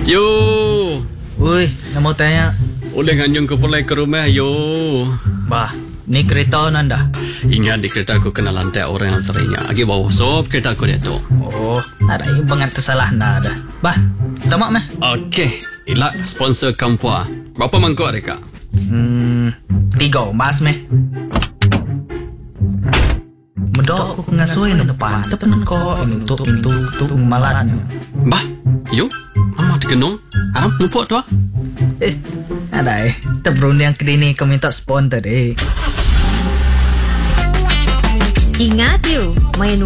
Yo. Woi, nak mau tanya. Boleh ganjung ke pulai ke rumah, yo. Bah, ni kereta nanda. Ingat di kereta aku kena lantai orang yang seringnya. Lagi bawa sop kereta aku dia tu. Oh, ada yang bangat tersalah nada. Bah, kita mak meh. Okey, ilak sponsor Kampua. Berapa mangkuk mereka? 3 mas meh. Medok aku ngasuhin depan. Tepen kok ini tutup pintu malatnya. Bah, yo. Amat kenong. Aram lupa tu ah. Ada terberunding yang kedini kau minta sponsor deh. Ingat you, main